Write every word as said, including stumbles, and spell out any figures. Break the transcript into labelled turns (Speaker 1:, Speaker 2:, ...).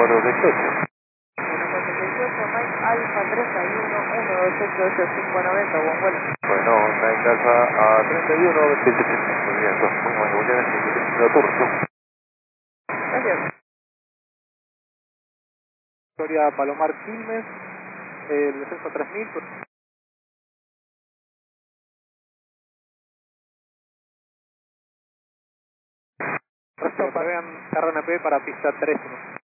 Speaker 1: cuatro treinta y ocho.
Speaker 2: uno cuatro seis ocho, Mike Alfa treinta y uno, uno dos ocho ocho cinco noventa, buen vuelo.
Speaker 1: Bueno, Mike Alfa a treinta y uno, veintitrés. Muy bien, dos, muy buenas, muy bien, veintitrés turno.
Speaker 2: Gracias.
Speaker 3: Victoria Palomar Quilmes, el descenso tres mil. Resto, vean R N P para pista tres uno.